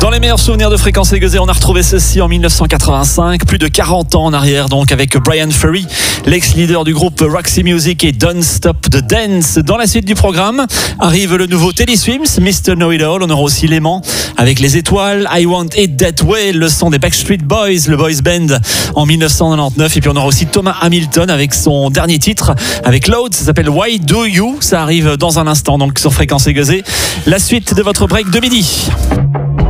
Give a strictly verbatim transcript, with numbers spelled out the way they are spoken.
Dans les meilleurs souvenirs de Fréquence Aiguisée, on a retrouvé ceci en dix-neuf cent quatre-vingt-cinq, plus de quarante ans en arrière, donc avec Bryan Ferry, l'ex-leader du groupe Roxy Music et Don't Stop the Dance. Dans la suite du programme, arrive le nouveau Teddy Swims, mister Know-It-All. On aura aussi Léman avec Les Étoiles, I Want It That Way, le son des Backstreet Boys, le Boys Band en dix-neuf cent quatre-vingt-dix-neuf. Et puis on aura aussi Thomas Hamilton avec son dernier titre, avec Load, ça s'appelle Why Do You. Ça arrive dans un instant, donc sur Fréquence Aiguisée. La suite de votre break de midi.